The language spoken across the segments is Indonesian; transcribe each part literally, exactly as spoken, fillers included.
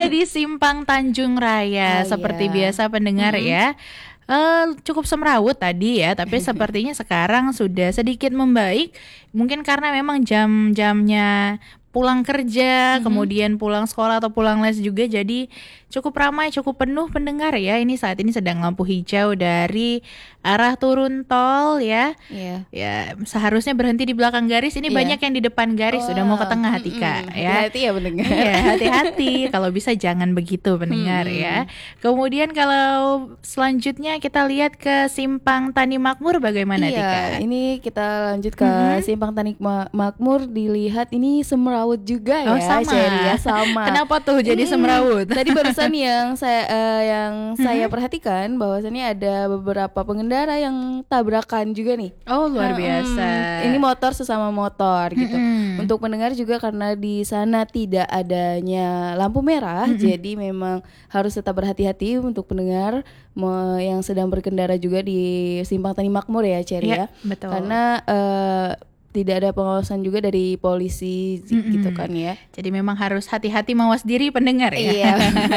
di Simpang Tanjung Raya. Ah, Seperti iya. biasa pendengar Mm-mm. ya. Eh, cukup semrawut tadi ya, tapi sepertinya sekarang sudah sedikit membaik. Mungkin karena memang jam-jamnya pulang kerja, Mhm. kemudian pulang sekolah atau pulang les juga, jadi cukup ramai, cukup penuh pendengar ya. Ini saat ini sedang lampu hijau dari arah turun tol ya. Iya. Ya, seharusnya berhenti di belakang garis. Ini Iya. banyak yang di depan garis, sudah mau ke Oh, tengah, mm-mm. Tika ya. Hati-hati ya pendengar. Iya, hati-hati. Kalau bisa jangan begitu pendengar Mm-mm. ya. Kemudian kalau selanjutnya kita lihat ke Simpang Tani Makmur bagaimana, Iya, Tika? ini kita lanjut ke Mhm. Simpang Tani Ma- Makmur. Dilihat ini semrawut juga Oh, ya, sama. Cherry ya, sama. Kenapa tuh jadi Mm-mm. semrawut? Tadi barusan yang saya eh, yang saya Mhm. perhatikan bahwasannya ada beberapa pengendara yang tabrakan juga nih. Oh, luar Mm-mm. biasa. Ini motor sesama motor gitu. Mm-mm. Untuk pendengar juga karena di sana tidak adanya lampu merah, Mm-mm. jadi memang harus tetap berhati-hati untuk pendengar me- yang sedang berkendara juga di Simpang Tani Makmur ya, Cherry Iya, ya. betul. Karena eh, tidak ada pengawasan juga dari polisi Mm-mm. gitu kan ya. Jadi memang harus hati-hati mawas diri pendengar ya. Iya,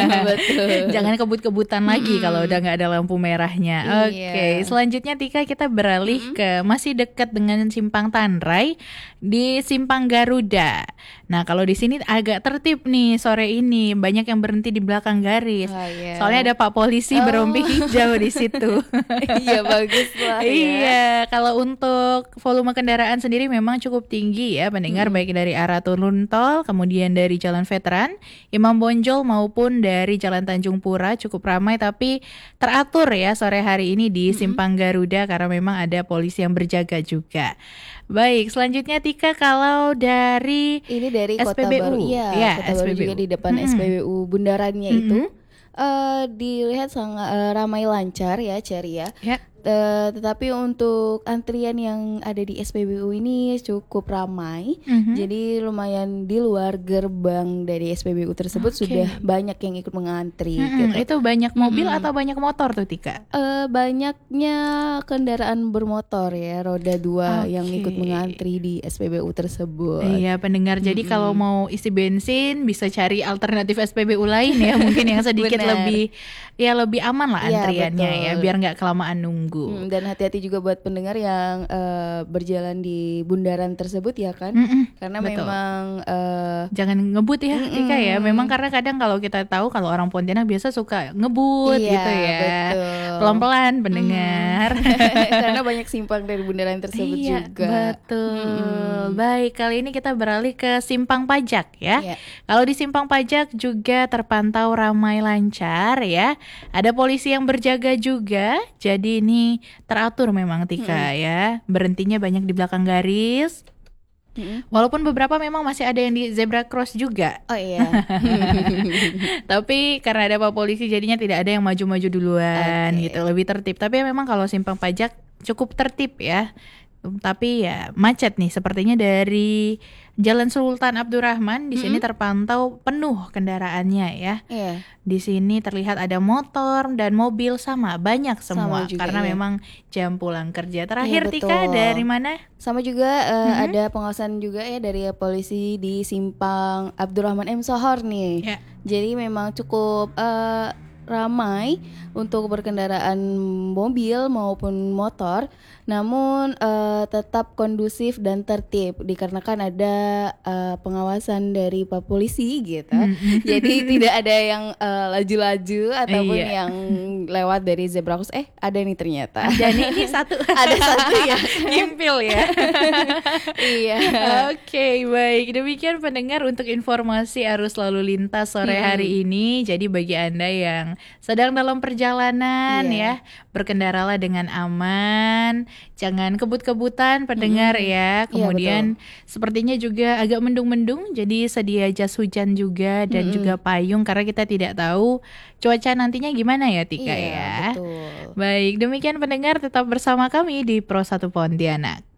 betul. Jangan kebut-kebutan lagi Mm-mm. kalau udah nggak ada lampu merahnya. Iya. Oke, selanjutnya Tika kita beralih Mm-mm. ke masih dekat dengan Simpang Tanrai di Simpang Garuda. Nah, kalau di sini agak tertib nih sore ini, banyak yang berhenti di belakang garis. Ah, iya. Soalnya ada Pak Polisi Oh. berompi hijau di situ. Iya, bagus lah ya. Iya, kalau untuk volume kendaraan sendiri memang cukup tinggi ya pendengar, Mm-mm. baik dari arah turun tol, kemudian dari Jalan Veteran, Imam Bonjol maupun dari Jalan Tanjung Pura cukup ramai, tapi teratur ya sore hari ini di Mm-mm. Simpang Garuda karena memang ada polisi yang berjaga juga. Baik, selanjutnya Tika kalau dari Ini dari S P B U. Kota Baru, iya, Ya, Kota Baru S P B U. juga di depan Mm-mm. S P B U bundarannya itu Mm-mm. eh dilihat sangat eh, ramai lancar ya, Cherry ya. Ya. Eh, tetapi untuk antrian yang ada di S P B U ini cukup ramai. Mhm. Jadi lumayan di luar gerbang dari S P B U tersebut Oke. sudah banyak yang ikut mengantri Mm-mm. gitu. Itu banyak mobil Mm-mm. atau banyak motor tuh Tika? Eh, banyaknya kendaraan bermotor ya, roda dua yang Oke. ikut mengantri di S P B U tersebut. Iya pendengar, jadi Mm-mm. kalau mau isi bensin bisa cari alternatif S P B U lain ya, mungkin yang sedikit Benar. lebih ya lebih aman lah Iya, antriannya betul. ya, biar nggak kelamaan Hmm, nunggu. dan hati-hati juga buat pendengar yang eh, berjalan di bundaran tersebut ya kan, Mm-mm, karena betul. memang eh, Jangan ngebut ya Tika ya, Mm-mm. memang karena kadang kalau kita tahu kalau orang Pontianak biasa suka ngebut iya, gitu ya, betul. pelan-pelan pendengar. Karena banyak simpang dari bundaran tersebut Iya, juga. betul. Mm-mm. Baik, kali ini kita beralih ke Simpang Pajak ya. Iya. Kalau di Simpang Pajak juga terpantau ramai lancar ya. Ada polisi yang berjaga juga. Jadi ini teratur memang Tika ya. Berhentinya banyak di belakang garis. Mm-mm. Walaupun beberapa memang masih ada yang di zebra cross juga. Oh iya. Tapi karena ada Pak Polisi jadinya tidak ada yang maju-maju duluan Oke. gitu, lebih tertib. Tapi memang kalau Simpang Pajak cukup tertib ya. Um, Tapi ya macet nih sepertinya dari Jalan Sultan Abdurrahman di sini Mm-mm. terpantau penuh kendaraannya ya. Iya. Di sini terlihat ada motor dan mobil sama banyak semua Sama juga, karena iya. memang jam pulang kerja. Terakhir Iya, Tika betul. dari mana? Sama juga eh, Mhm. ada pengawasan juga ya dari polisi di Simpang Abdurrahman M Sohor nih. Ya. Jadi memang cukup eh, ramai untuk berkendaraan mobil maupun motor, namun eh, tetap kondusif dan tertib dikarenakan ada eh, pengawasan dari Pak Polisi gitu. Mm-mm. Jadi tidak ada yang eh, laju-laju ataupun Iya. yang lewat dari zebra cross. Eh, ada nih ternyata. Jadi ini satu Ada satu ya. ngimpil ya. Iya. Oke, baik. Demikian pendengar untuk informasi arus lalu lintas sore Hmm. hari ini. Jadi bagi Anda yang sedang dalam perjalanan Iya. ya, berkendaralah dengan aman. Jangan kebut-kebutan pendengar Mm-mm. ya. Iya, Kemudian sepertinya juga agak mendung-mendung, jadi sedia jas hujan juga dan Mm-mm. juga payung karena kita tidak tahu cuaca nantinya gimana ya Tika Iya, ya. betul. Baik, demikian pendengar, tetap bersama kami di Pro satu Pontianak.